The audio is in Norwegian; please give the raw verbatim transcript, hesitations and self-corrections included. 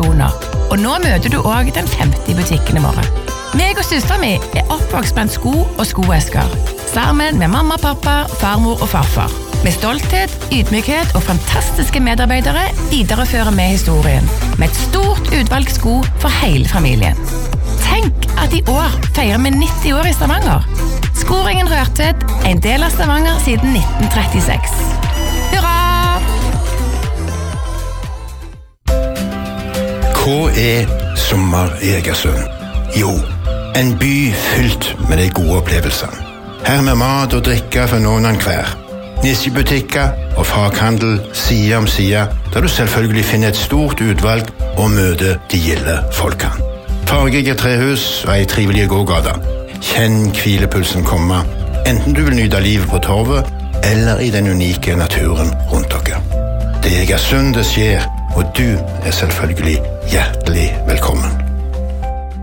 tradisjoner. Og nå møter du også den femte i butikkene våre. Meg og søster mi er oppvokst blant sko og skoesker, sammen med mamma, pappa, farmor og farfar. Med stolthet, ydmykhet og fantastiske medarbeidere viderefører vi historien, med et stort utvalg sko for hele familien. Tenk at i år feirer vi nitti år i Stavanger. Skoringen Rørtvedt, en del av Stavanger siden nitten trettiseks. Hurra! Hva er sommer i Egersund? Jo, en by fylt med de gode opplevelsene. Her med mat og drikke for noen enn hver. Nisjebutikker og faghandel side om side, der du selvfølgelig finner et stort utvalg og møter de gilde folkene. Fargige trehus og ei trivelig gågata. Kjenn hvilepulsen komme, enten du vil nyte livet på torvet, eller i den unike naturen rundt dere. Det er Egersund det skjer, og du er selvfølgelig hjertelig